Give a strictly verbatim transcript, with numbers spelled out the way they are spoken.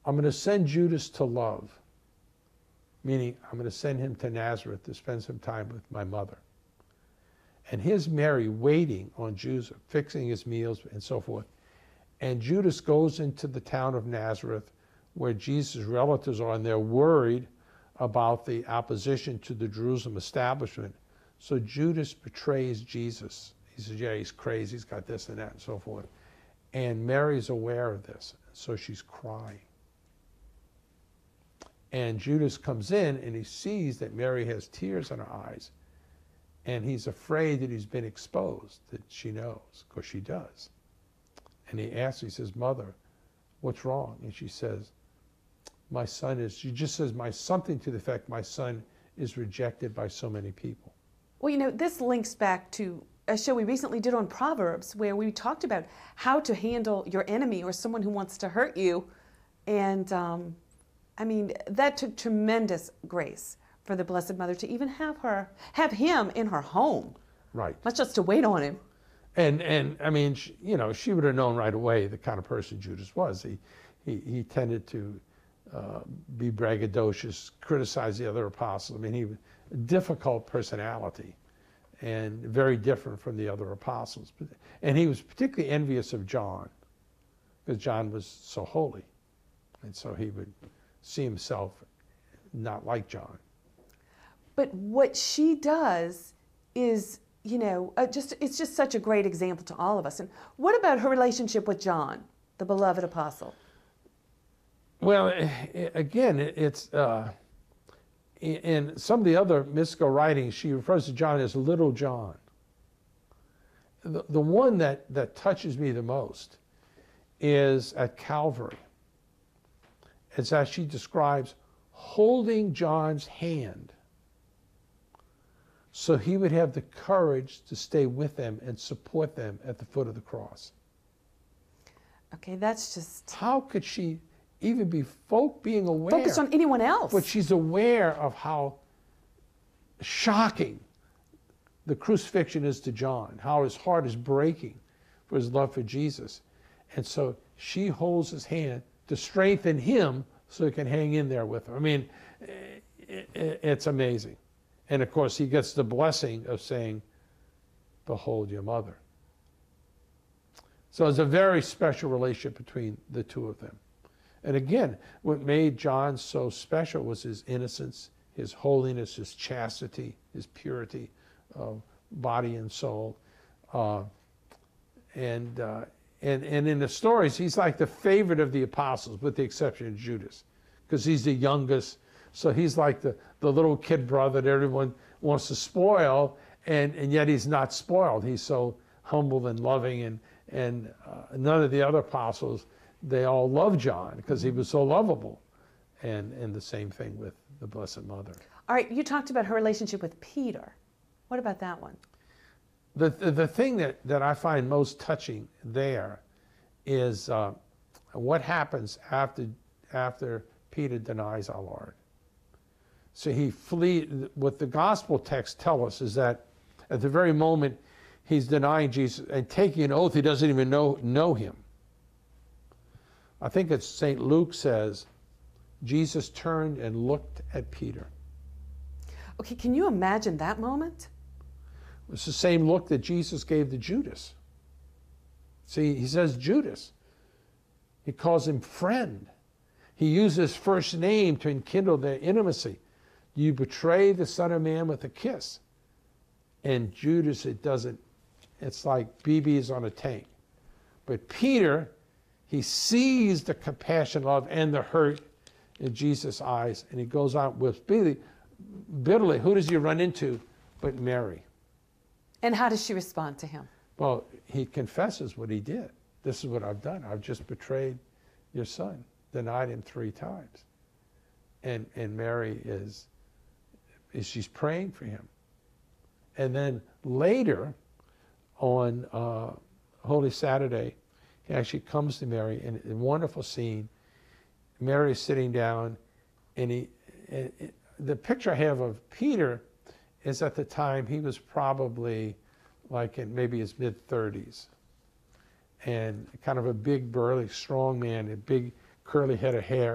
I'm going to send Judas to love, meaning I'm going to send him to Nazareth to spend some time with my mother. And here's Mary waiting on Judas, fixing his meals and so forth. And Judas goes into the town of Nazareth where Jesus' relatives are, and they're worried about the opposition to the Jerusalem establishment. So Judas betrays Jesus. He says, yeah, he's crazy, he's got this and that and so forth. And Mary's aware of this, so she's crying. And Judas comes in and he sees that Mary has tears in her eyes. And he's afraid that he's been exposed, that she knows, because she does. And he asks, he says, Mother, what's wrong? And she says, my son is, she just says, my something to the effect, my son is rejected by so many people. Well, you know, this links back to a show we recently did on Proverbs, where we talked about how to handle your enemy or someone who wants to hurt you. And um, I mean, that took tremendous grace for the Blessed Mother to even have her, have him in her home. Right. Not just to wait on him. And, and I mean, she, you know, she would have known right away the kind of person Judas was. He, he, he tended to uh, be braggadocious, criticize the other apostles. I mean, he was a difficult personality and very different from the other apostles. And he was particularly envious of John, because John was so holy. And so he would see himself not like John. But what she does is, you know, uh, just it's just such a great example to all of us. And what about her relationship with John, the beloved apostle? Well, again, it's uh, in some of the other mystical writings, she refers to John as Little John. The, the one that, that touches me the most is at Calvary. It's as she describes holding John's hand so he would have the courage to stay with them and support them at the foot of the cross. Okay, that's just... How could she even be folk being aware? Focused on anyone else. But she's aware of how shocking the crucifixion is to John, how his heart is breaking for his love for Jesus. And so she holds his hand to strengthen him so he can hang in there with her. I mean, it's amazing. And of course, he gets the blessing of saying, behold your mother. So it's a very special relationship between the two of them. And again, what made John so special was his innocence, his holiness, his chastity, his purity of body and soul. Uh, and, uh, and, and in the stories, he's like the favorite of the apostles, with the exception of Judas, because he's the youngest. So he's like the, the little kid brother that everyone wants to spoil, and, and yet he's not spoiled. He's so humble and loving, and, and uh, none of the other apostles, they all love John because he was so lovable. And, and the same thing with the Blessed Mother. All right, you talked about her relationship with Peter. What about that one? The, the, the thing that, that I find most touching there is uh, what happens after, after Peter denies our Lord. So he flee. What the gospel texts tell us is that at the very moment he's denying Jesus and taking an oath, he doesn't even know, know him. I think it's Saint Luke says, Jesus turned and looked at Peter. Okay, can you imagine that moment? It's the same look that Jesus gave to Judas. See, he says Judas. He calls him friend. He uses first name to enkindle their intimacy. You betray the Son of Man with a kiss. And Judas, it doesn't, it's like B Bs on a tank. But Peter, he sees the compassion, love, and the hurt in Jesus' eyes, and he goes out with bitterly, bitterly, who does he run into but Mary? And how does she respond to him? Well, he confesses what he did. This is what I've done. I've just betrayed your son, denied him three times. And, and Mary is, is, she's praying for him. And then later, on uh, Holy Saturday, he actually comes to Mary, and a wonderful scene. Mary is sitting down, and he, and it, the picture I have of Peter is at the time he was probably like in maybe his mid thirties, and kind of a big, burly, strong man, a big curly head of hair.